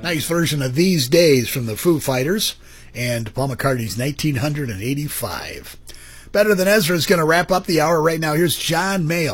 Nice version of These Days from the Foo Fighters and Paul McCartney's 1985. Better Than Ezra is going to wrap up the hour right now. Here's John Mayall.